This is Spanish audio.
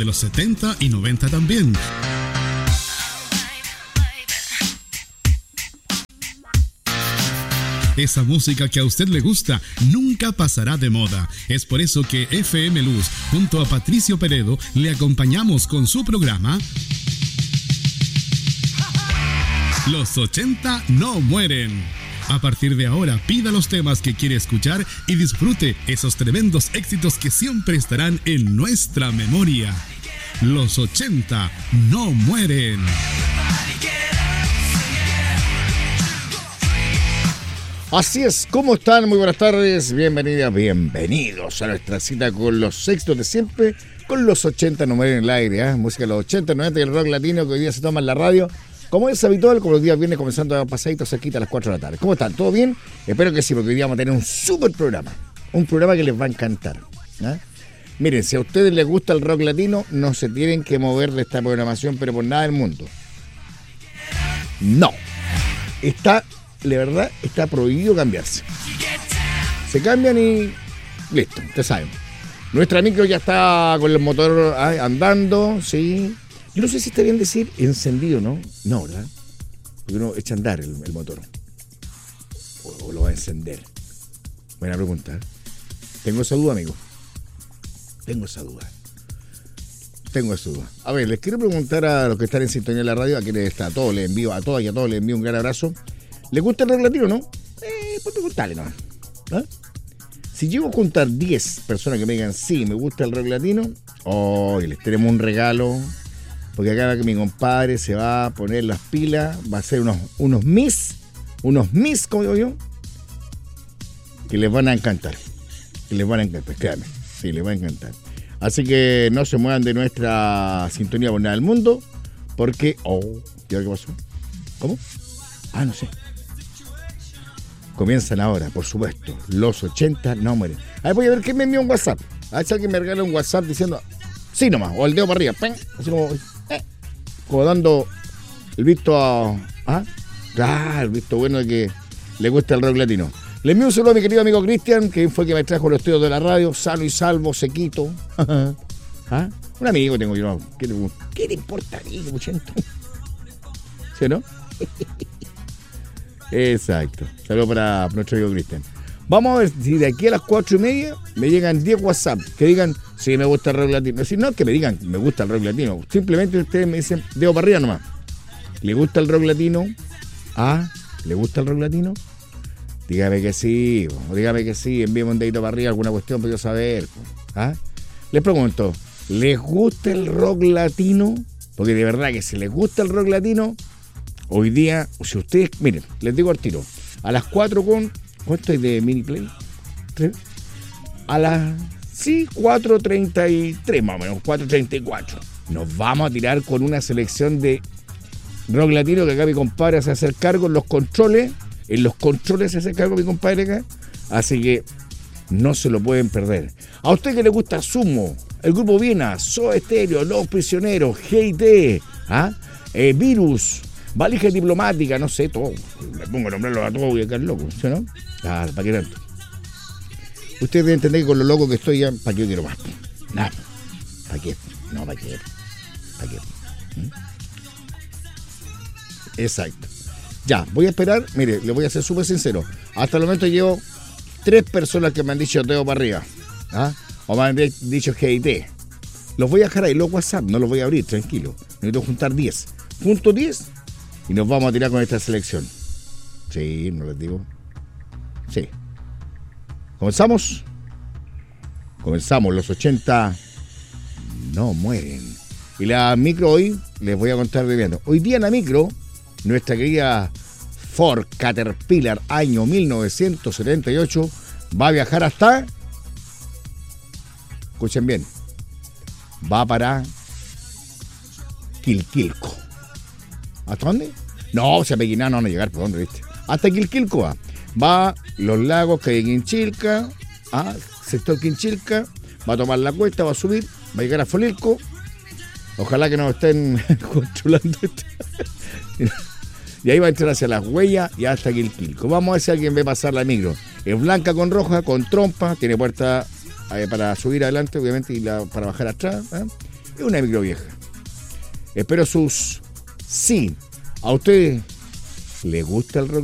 los 70 y 90 también. Esa música que a usted le gusta nunca pasará de moda. Es por eso que FM Luz, junto a Patricio Peredo, le acompañamos con su programa Los 80 no mueren. A partir de ahora, pida los temas que quiere escuchar y disfrute esos tremendos éxitos que siempre estarán en nuestra memoria. Los 80 no mueren. Así es, ¿cómo están? Muy buenas tardes, bienvenidas, bienvenidos a nuestra cita con los éxitos de siempre, con los 80 no mueren en el aire, ¿eh? Música de los 80, 90 y el rock latino que hoy día se toma en la radio, como es habitual, como los días viernes comenzando a pasaditos cerquita a las 4 de la tarde. ¿Cómo están? ¿Todo bien? Espero que sí, porque hoy día vamos a tener un súper programa, un programa que les va a encantar, ¿eh? Miren, si a ustedes les gusta el rock latino, no se tienen que mover de esta programación, pero por nada del mundo. No, de verdad, está prohibido cambiarse. Se cambian y listo, ustedes saben. Nuestra micro ya está con el motor andando, sí. Yo no sé si está bien decir encendido, ¿no? No, ¿verdad? Porque uno echa a andar el motor. O lo va a encender. Buena pregunta. Tengo esa duda, amigo. Tengo esa duda. A ver, les quiero preguntar a los que están en sintonía de la radio, a quienes está, a todos les envío, a todas y a todos les envío un gran abrazo. ¿Les gusta el rock latino, no? Pues preguntarle, ¿no? ¿Ah? Si llego a juntar 10 personas que me digan, sí, me gusta el rock latino, les tenemos un regalo, porque acá que mi compadre se va a poner las pilas, va a hacer unos miss, como digo yo, que les van a encantar. Créanme, sí, les va a encantar. Así que no se muevan de nuestra sintonía por nada del mundo, porque, ¿y ahora qué pasó? ¿Cómo? No sé. Comienzan ahora, por supuesto, los 80 no mueren. A ver, voy a ver quién me envió un WhatsApp. A ver si alguien me regala un WhatsApp diciendo, sí nomás, o el dedo para arriba, ¡ping! Así como dando el visto el visto bueno de que le gusta el rock latino. Le envío un saludo a mi querido amigo Cristian, que fue el que me trajo los estudios de la radio, sano y salvo, sequito. Un amigo tengo yo, ¿qué le importa a mí, muchento? ¿Sí, no? Exacto. Saludos para nuestro amigo Cristian. Vamos a ver si de aquí a las 4:30 me llegan 10 WhatsApp que digan, sí, me gusta el rock latino. Si no, que me digan, me gusta el rock latino. Simplemente ustedes me dicen, dedo para arriba nomás. ¿Le gusta el rock latino? ¿Le gusta el rock latino? Dígame que sí, envíeme un dedito para arriba, alguna cuestión para yo saber. Les pregunto, ¿les gusta el rock latino? Porque de verdad que si les gusta el rock latino, hoy día, si ustedes, miren, les digo al tiro, a las 4 ¿cuánto hay de mini play? 3. A las, 4:33 más o menos, 4:34. Nos vamos a tirar con una selección de rock latino que acá mi compadre se hace cargo en los controles se hace cargo mi compadre acá, así que no se lo pueden perder. A usted que le gusta Sumo, el grupo Viena, Soda Stereo, Los Prisioneros, G.I.T., Virus, Valija Diplomática, no sé, todo. Me pongo a nombrarlo a todos y a quedar loco, ¿sí o no? ¿Para qué tanto? Ustedes deben entender que con lo loco que estoy ya, ¿para qué yo quiero más? Nada. ¿Para qué? No, ¿para qué? Exacto. Ya, voy a esperar, mire, le voy a ser súper sincero. Hasta el momento llevo 3 personas que me han dicho dedo para arriba. O me han dicho GIT. Los voy a dejar ahí, los WhatsApp, no los voy a abrir, tranquilo. Necesito juntar 10. Junto 10 y nos vamos a tirar con esta selección. Sí, no les digo. Sí. ¿Comenzamos? Comenzamos, los 80 no mueren. Y la micro hoy, les voy a contar viviendo. Hoy día en la micro, nuestra querida Ford Caterpillar, año 1978, va a viajar hasta... Escuchen bien. Va para Quilquilco. ¿Hasta dónde? No, se Pequiná no van a llegar, ¿por dónde, viste? Hasta Quilquilco va. Va los lagos que hay en Quinchilca, sector Quinchilca, va a tomar la cuesta, va a subir, va a llegar a Folilco. Ojalá que nos estén controlando esto. Y ahí va a entrar hacia las huellas y hasta Quilquilco. Vamos a ver si alguien ve pasar la micro. Es blanca con roja, con trompa, tiene puerta para subir adelante, obviamente, y para bajar atrás. Es una micro vieja. Espero sus sí. ¿A usted le gusta el rock